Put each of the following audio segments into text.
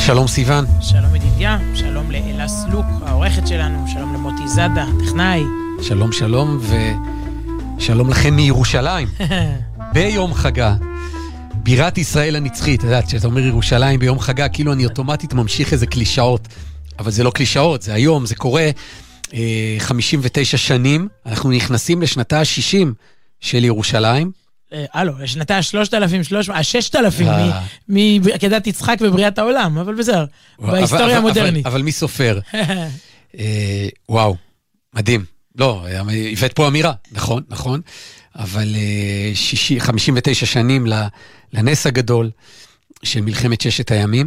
שלום סיוון. שלום ידידיה, שלום לאלס לוק, העורכת שלנו, שלום למוטי זאדה, טכנאי. שלום שלום ושלום לכם מירושלים. ביום חגה, בירת ישראל הנצחית. אתה יודעת, כשאתה אומר ירושלים ביום חגה, כאילו אני אוטומטית ממשיך איזה קלישאות. אבל זה לא קלישאות, זה היום, זה קורה 59 שנים. אנחנו נכנסים לשנתה ה-60 של ירושלים. לשנתה ה-6,000 מעקדת יצחק ובריאת העולם, אבל בסדר, בהיסטוריה המודרנית. אבל מי סופר? וואו, מדהים. לא, הבאת פה אמירה, נכון, אבל 59 שנים לנס הגדול של מלחמת ששת הימים,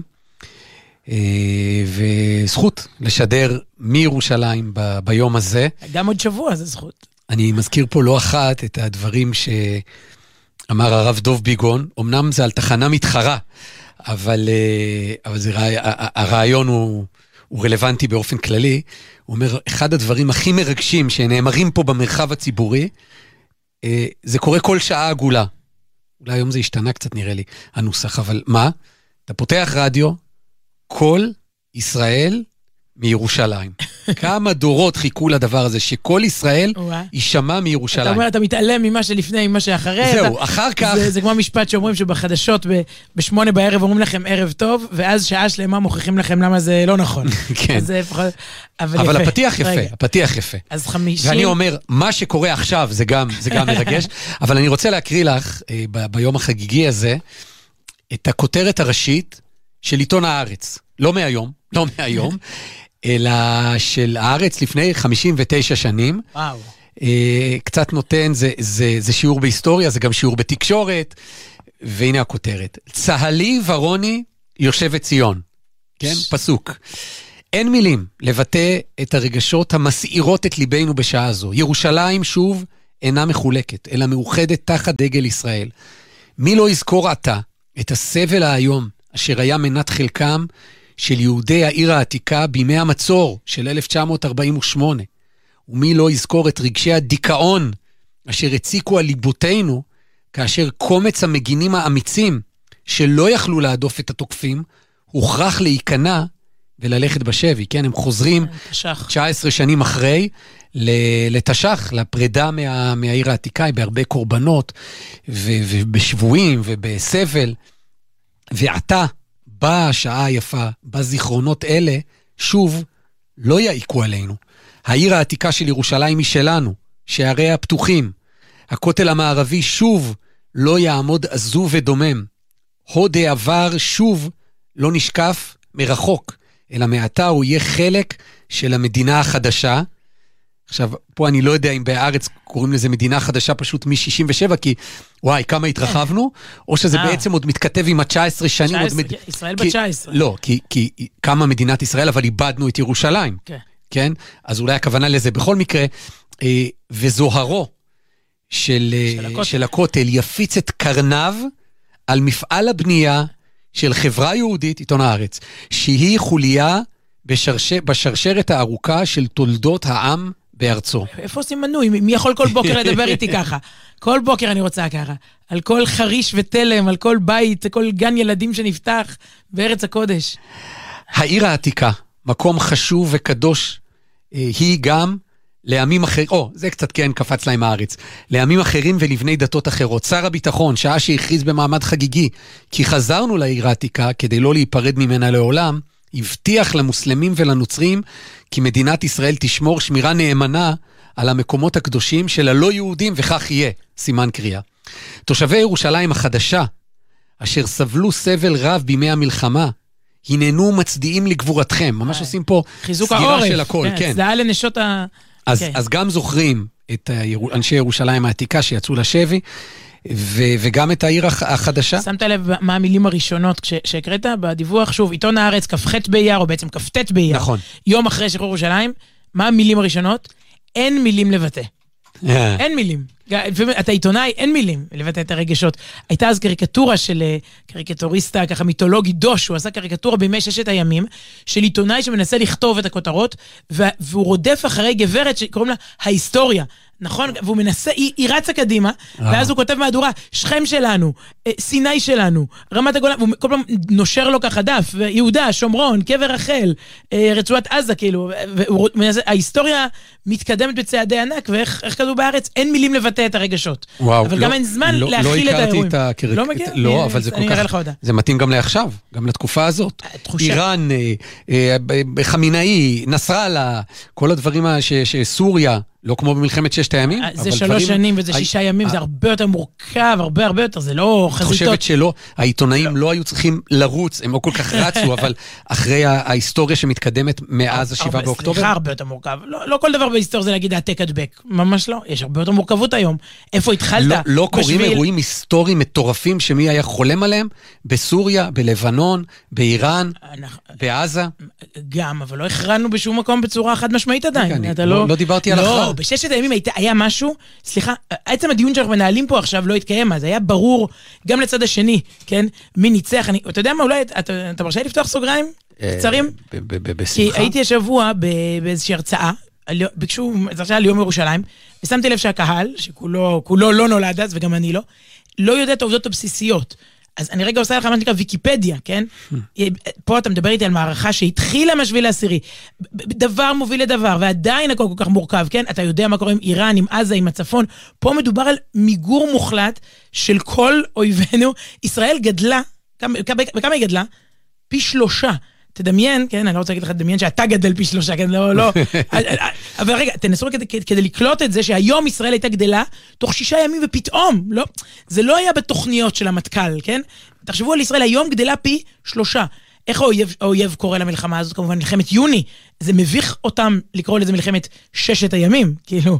וזכות לשדר מירושלים ביום הזה. גם עוד שבוע זה זכות. אני מזכיר פה לא אחת את הדברים שאמר הרב דוב ביגון, אמנם זה על תחנה מתחרה, אבל הרעיון הוא רלוונטי באופן כללי. הוא אומר, אחד הדברים הכי מרגשים שנאמרים פה במרחב הציבורי, זה קורה כל שעה עגולה. אולי היום זה השתנה קצת נראה לי, הנוסח, אבל מה? אתה פותח רדיו, כל ישראל מירושלים. כמה דורות חיכו לדבר הזה, שכל ישראל יישמע מירושלים. אתה אומר, אתה מתעלם ממה שלפני, ממה שאחרי. זהו, אחר כך... זה כמו משפט שאומרים שבחדשות ב8 בערב אומרים לכם ערב טוב, ואז שעה שלמה מוכיחים לכם למה זה לא נכון. כן. אבל הפתיח יפה. אז 50... ואני אומר, מה שקורה עכשיו זה גם מרגש, אבל אני רוצה להקריא לך, ביום החגיגי הזה, את הכותרת הראשית של עיתון הארץ. לא מהיום, אלא של הארץ לפני 59 שנים. וואו. קצת נותן, זה שיעור בהיסטוריה, זה גם שיעור בתקשורת, והנה הכותרת. צהלי ורוני יושבת ציון. כן? פסוק. אין מילים לבטא את הרגשות המסעירות את ליבנו בשעה זו. ירושלים שוב אינה מחולקת, אלא מאוחדת תחת דגל ישראל. מי לא יזכור עתה את הסבל היום, אשר היה מנת חלקם של יהודי העיר העתיקה בימי המצור של 1948, ומי לא יזכור את רגשי הדיכאון אשר הציקו על ליבותינו, כאשר קומץ המגינים האמיצים שלא יכלו להדוף את התוקפים, הוכרח להיכנע וללכת בשבי. כן, הם חוזרים 19 שנים אחרי לתש"ח, לפרידה מהעיר העתיקה, בהרבה קורבנות ובשבויים ובסבל. ועתה באה השעה היפה, בזיכרונות אלה, שוב לא יעיקו עלינו. העיר העתיקה של ירושלים היא שלנו, שעריה פתוחים. הכותל המערבי שוב לא יעמוד עזוב ודומם. הוד העבר שוב לא נשקף מרחוק, אלא מעתה הוא יהיה חלק של המדינה החדשה. עכשיו, פה אני לא יודע אם בארץ קוראים לזה מדינה חדשה פשוט מ-67, כי וואי, כמה התרחבנו, או שזה בעצם עוד מתכתב עם ה-19 שנים. ישראל ב-19. לא, כי כמה מדינת ישראל, אבל איבדנו את ירושלים. כן? אז אולי הכוונה לזה. בכל מקרה, וזוהרו של הכותל יפיץ את קרניו על מפעל הבנייה של חברה יהודית, עיתון הארץ, שהיא חוליה בשרשרת הארוכה של תולדות העם בארצו. איפה עושים מנוי? מי יכול כל בוקר לדבר איתי ככה? כל בוקר אני רוצה ככה. על כל חריש ותלם, על כל בית, כל גן ילדים שנפתח בארץ הקודש. העיר העתיקה, מקום חשוב וקדוש, היא גם לעמים אחרים, זה קצת כן קפץ להם הארץ, לעמים אחרים ולבני דתות אחרות. שר הביטחון, שעה שהכריז במעמד חגיגי, כי חזרנו לעיר העתיקה כדי לא להיפרד ממנה לעולם, הבטיח למוסלמים ולנוצרים כי מדינת ישראל תשמור שמירה נאמנה על המקומות הקדושים של הלא יהודים, וכך יהיה, סימן קריאה. תושבי ירושלים החדשה, אשר סבלו סבל רב בימי המלחמה, הננו מצדיעים לגבורתכם. ממש עושים פה סגירה של הכל. כן, זה היה לנשות אז גם זוכרים את אנשי ירושלים העתיקה שיצאו לשבי, וגם את העיר החדשה. שמת לב מה המילים הראשונות שהקראת בדיווח? שוב, עיתון הארץ כ"ח באייר, או בעצם כ"ט באייר. נכון. יום אחרי שחרור ירושלים, מה המילים הראשונות? אין מילים לבטא. אין מילים. אתה עיתונאי, אין מילים לבטא את הרגשות. הייתה אז קריקטורה של קריקטוריסטה, ככה מיתולוגי דוש, הוא עשה קריקטורה בימי ששת הימים, של עיתונאי שמנסה לכתוב את הכותרות, והוא רודף אחרי גברת שקוראים לה ההיסטוריה. נכון, והוא מנסה, היא רצה קדימה, ואז הוא כותב מהדורה, שכם שלנו, סיני שלנו, רמת הגולן, והוא כל פעם נושר לו ככה דף, יהודה, שומרון, קבר רחל, רצועת עזה, כאילו, ההיסטוריה מתקדמת בצעדי ענק, ואיך כזו בארץ, אין מילים לבטא את הרגשות. וואו, אבל גם אין זמן להכיל את האירועים. לא מגיע? לא, אבל זה כל כך, זה מתאים גם לעכשיו, גם לתקופה הזאת. איראן, חמינאי, נסראללה, כל הדברים שסוריה, לא כמו במלחמת ששת הימים. זה 3 שנים וזה 6 ימים, זה הרבה יותר מורכב, הרבה יותר, זה לא חזיתות. את חושבת שלא, העיתונאים לא היו צריכים לרוץ, הם לא כל כך רצו, אבל אחרי ההיסטוריה שמתקדמת מאז ה7 באוקטובר. סליחה, הרבה יותר מורכב. לא כל דבר בהיסטוריה זה להגיד העתק הדבק, ממש לא. יש הרבה יותר מורכבות היום. איפה התחלת? לא קוראים אירועים היסטוריים מטורפים שמי היה חולם עליהם? בסוריה, בלבנון, באיראן, בעזה? גם, אבל לא הכרענו בשום מקום בצורה חד משמעית עדיין. לא דיברתי על הכרעה. בששת הימים היה משהו, סליחה, עצם הדיון שאנחנו מנהלים פה עכשיו לא התקיים, אז היה ברור גם לצד השני, כן? מי ניצח, אתה יודע מה, אולי, אתה מרשה לי לפתוח סוגריים? קצרים? בשמחה. כי הייתי השבוע באיזושהי הרצאה, ביקשו הרצאה על יום ירושלים, ושמתי לב שהקהל, שכולו לא נולד אז, וגם אני לא יודע את העובדות הבסיסיות. אז אני רגע עושה לך מה שנקרא ויקיפדיה, כן? פה אתה מדבר איתי על מערכה שהתחילה מ7/10. דבר מוביל לדבר, ועדיין הכל כל כך מורכב, כן? אתה יודע מה קורה עם איראן, עם עזה, עם הצפון. פה מדובר על מיגור מוחלט של כל אויבינו. ישראל גדלה, בכמה היא גדלה? פי 3. תדמיין, כן? אני לא רוצה להגיד לך, תדמיין שאתה גדל פי 3, כן? לא. אבל רגע, תנסו כדי לקלוט את זה שהיום ישראל הייתה גדלה תוך 6 ימים ופתאום, לא, זה לא היה בתוכניות של המטכ"ל, כן? תחשבו על ישראל, היום גדלה פי 3. איך האויב קורא למלחמה הזאת? כמובן, מלחמת יוני. זה מביך אותם לקרוא לזה מלחמת 6 הימים, כאילו.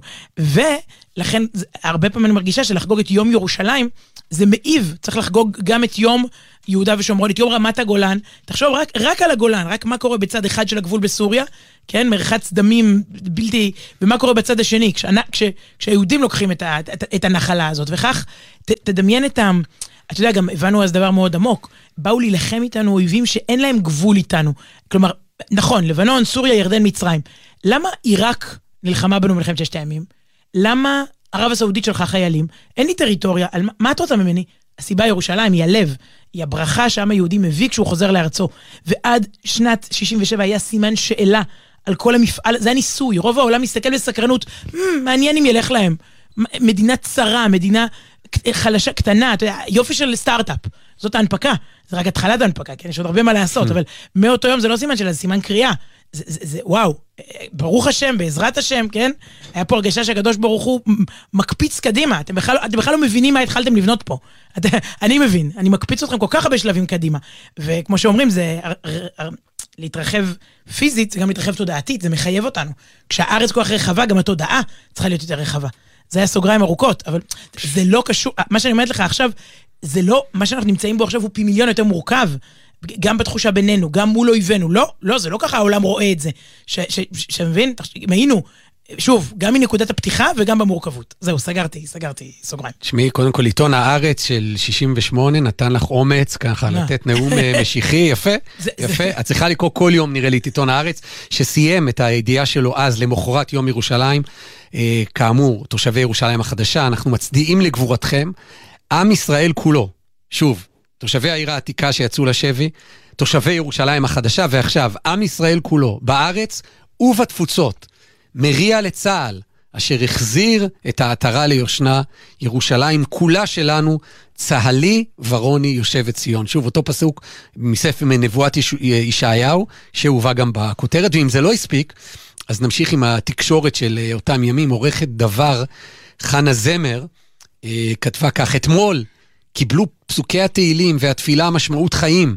ולכן, הרבה פעמים אני מרגישה שלחגוג את יום ירושלים, זה מעיב. צריך לחגוג גם את יום יהודה ושומרון, את יום רמת הגולן. תחשוב רק על הגולן, רק מה קורה בצד אחד של הגבול בסוריה, כן? מרחץ דמים בלתי, ומה קורה בצד השני, כשהיהודים לוקחים את הנחלה הזאת. וכך, תדמיין את אתה יודע, גם הבנו אז דבר מאוד עמוק, באו להילחם איתנו אויבים שאין להם גבול איתנו. כלומר, נכון, לבנון, סוריה, ירדן, מצרים. למה עיראק נלחמה בנו מלחמת 6 הימים? למה ערב הסעודית שלך חיילים? אין לי טריטוריה, מה את רוצה ממני? הסיבה ירושלים היא הלב, היא הברכה שהעם היהודי מביא כשהוא חוזר לארצו. ועד שנת 67 היה סימן שאלה על כל המפעל, זה הניסוי, רוב העולם מסתכל בסקרנות, מעניין אם ילך להם. מדינה צרה, מדינה חלשה, קטנה, אתה יודע, יופי של סטארט-אפ. זאת ההנפקה. זה רק התחלת ההנפקה, כן? יש עוד הרבה מה לעשות, אבל מאותו יום זה לא סימן שלה, זה סימן קריאה. זה, וואו, ברוך השם, בעזרת השם, כן? היה פה הרגשה שהקדוש ברוך הוא מקפיץ קדימה. אתם בכלל לא מבינים מה התחלתם לבנות פה. אני מבין, אני מקפיץ אתכם כל כך הרבה שלבים קדימה. וכמו שאומרים, זה להתרחב פיזית, זה גם להתרחב תודעתית, זה מחייב אותנו. כשהארץ כל כך רחבה, גם התודעה צריכה להיות יותר רחבה. זה היה סוגריים ארוכות, אבל זה לא קשור, מה שאני אומרת לך עכשיו, זה לא, מה שאנחנו נמצאים בו עכשיו הוא פי מיליון יותר מורכב, גם בתחושה בינינו, גם מול אויבינו, לא, זה לא ככה העולם רואה את זה, שמבין, היינו, שוב, גם מנקודת הפתיחה וגם במורכבות. זהו, סגרתי, סוגריים. שמי, קודם כל, עיתון הארץ של 68 נתן לך אומץ, ככה, לתת נאום משיחי, יפה. את צריכה לקרוא כל יום, נראה לי, את עיתון הארץ, שסיים את הידיעה שלו אז, למחרת יום ירושלים, כאמור, תושבי ירושלים החדשה, אנחנו מצדיעים לגבורתכם, עם ישראל כולו, שוב, תושבי העיר העתיקה שיצאו לשבי, תושבי ירושלים החדשה, ועכשיו, עם ישראל כולו, בארץ ובתפוצות, מריע לצהל, אשר החזיר את העטרה ליושנה, ירושלים כולה שלנו, צהלי ורוני יושבת ציון. שוב, אותו פסוק מספר מנבואת ישעיהו, שהובא גם בכותרת, ואם זה לא הספיק, אז נמשיך עם התקשורת של אותם ימים. עורכת דבר חנה זמר, כתבה כך, אתמול קיבלו פסוקי התהילים והתפילה משמעות חיים.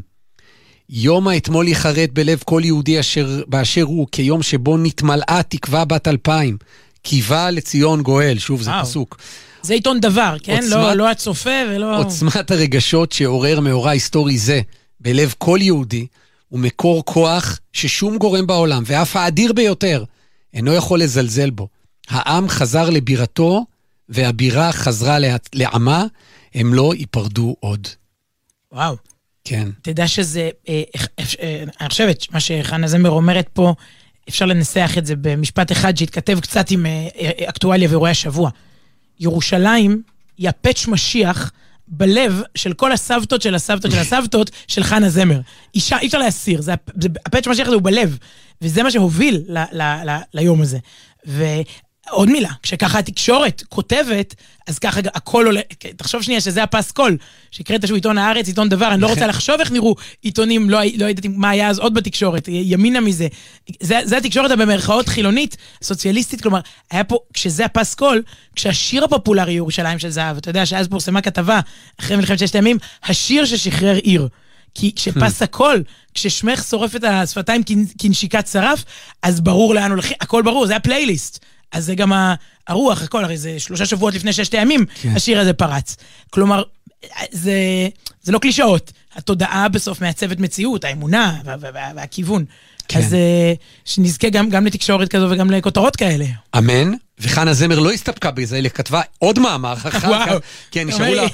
יום האתמול יחרט בלב כל יהודי באשר הוא, כיום שבו נתמלאה תקווה בת 2000, קיווה לציון גואל. שוב, זה פסוק. זה עיתון דבר, כן? לא הצופה ולא... עוצמת הרגשות שעורר מאורע היסטורי זה בלב כל יהודי, הוא מקור כוח ששום גורם בעולם, ואף האדיר ביותר, אינו יכול לזלזל בו. העם חזר לבירתו, והבירה חזרה לעמה, הם לא ייפרדו עוד. וואו. כן. תדע שזה, אני חושבת, מה שחנה זמר אומרת פה, אפשר לנסח את זה במשפט אחד שהתכתב קצת עם אקטואליה ואירועי השבוע. ירושלים היא הפאץ' משיח בלב של כל הסבתות של הסבתות של הסבתות של חנה זמר. אי אפשר להסיר, הפאץ' משיח הזה הוא בלב, וזה מה שהוביל ליום הזה. ועוד מילה, כשככה התקשורת כותבת, אז ככה הכל עולה, תחשוב שנייה שזה הפסקול, שקראת שהוא עיתון הארץ, עיתון דבר, אני לא רוצה לחשוב איך נראו עיתונים, לא ידעתי מה היה אז עוד בתקשורת, ימינה מזה. זה התקשורת במרכאות חילונית, סוציאליסטית, כלומר, היה פה, כשזה הפסקול, כשהשיר הפופולרי ירושלים של זהב, אתה יודע שאז פורסמה כתבה, אחרי מלחמת 6 הימים, השיר ששחרר עיר. כי כשפס הכל, כששמך שורף את השפתיים כנשיקת שרף, אז ברור לאן הולכים, הכל ברור, זה הפלייליסט. אז זה גם הרוח, הכל, הרי זה 3 שבועות לפני 6 הימים, השיר הזה פרץ. כלומר, זה לא קלישאות. התודעה בסוף מעצבת מציאות, האמונה והכיוון. אז שנזכה גם לתקשורת כזו וגם לכותרות כאלה. אמן. וחנה זמר לא הסתפקה בזה, אלא כתבה עוד מאמר אחר כך. כן, נשארו לה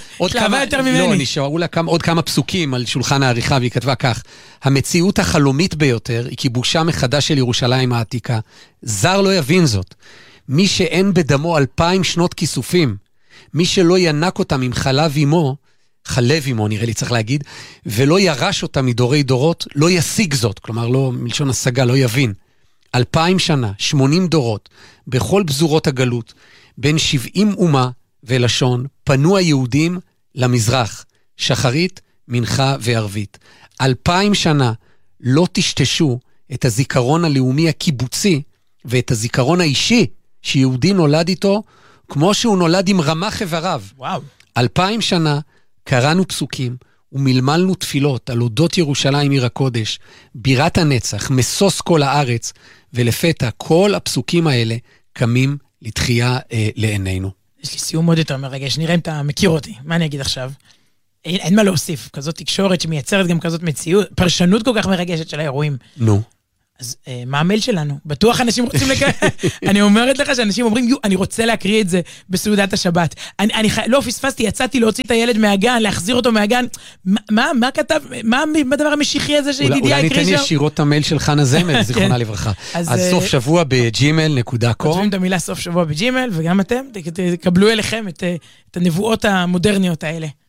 עוד כמה פסוקים על שולחן העריכה, והיא כתבה כך: המציאות החלומית ביותר היא כיבושה מחדש של ירושלים העתיקה. זר לא יבין זאת. מי שאין בדמו 2000 שנות כיסופים, מי שלא ינק אותם עם חלב אמו, נראה לי צריך להגיד, ולא ירש אותם מדורי דורות, לא ישיג זאת. כלומר, לא, מלשון השגה, לא יבין. 2000 שנה, 80 דורות, בכל בזורות הגלות, בין 70 אומה ולשון, פנו היהודים למזרח, שחרית, מנחה וערבית. 2000 שנה לא תשתשו את הזיכרון הלאומי הקיבוצי, ואת הזיכרון האישי שיהודי נולד איתו, כמו שהוא נולד עם רמ"ח איבריו. וואו. 2000 שנה קראנו פסוקים, ומלמלנו תפילות על אודות ירושלים עיר הקודש, בירת הנצח, מסוס כל הארץ, ולפתע כל הפסוקים האלה קמים לתחייה לעינינו. יש לי סיום עוד יותר מרגש, נראה אם אתה מכיר אותי, מה אני אגיד עכשיו? אין מה להוסיף, כזאת תקשורת שמייצרת גם כזאת מציאות, פרשנות כל כך מרגשת של האירועים. נו. אז מה המייל שלנו? בטוח אנשים רוצים לקרוא, אני אומרת לך שאנשים אומרים, אני רוצה להקריא את זה בסעודת השבת. אני לא פספסתי, יצאתי להוציא את הילד מהגן, להחזיר אותו מהגן. מה כתב, מה הדבר המשיחי הזה שידידיה הקריא שם? אולי ניתן ישירות את המייל של חנה זמר, זיכרונה לברכה. אז סוף שבוע בג'ימל.com. כותבים את המילה סוף שבוע בג'ימל, וגם אתם תקבלו אליכם את הנבואות המודרניות האלה.